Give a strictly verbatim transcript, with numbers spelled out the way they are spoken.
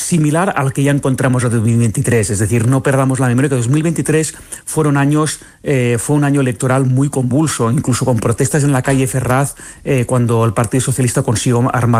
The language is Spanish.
similar al que ya encontramos en dos mil veintitrés. Es decir, no perdamos la memoria que dos mil veintitrés fueron años, eh, fue un año electoral muy convulso, incluso con protestas en la calle Ferraz, eh, cuando el Partido Socialista consiguió armar